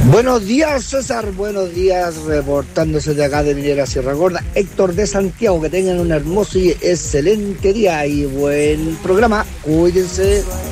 Buenos días, César. Buenos días, reportándose de acá de Minera Sierra Gorda. Héctor de Santiago, que tengan un hermoso y excelente día y buen programa. Cuídense.